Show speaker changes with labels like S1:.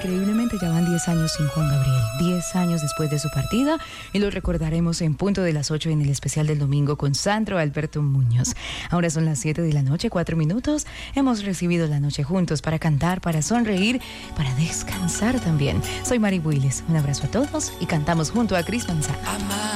S1: increíblemente ya van 10 años sin Juan Gabriel, 10 años después de su partida, y lo recordaremos en punto de las 8 en el especial del domingo con Sandro Alberto Muñoz. Ahora son las 7 de la noche, 4 minutos. Hemos recibido la noche juntos para cantar, para sonreír, para descansar también. Soy Mari Builes. Un abrazo a todos y cantamos junto a Cris Manzano.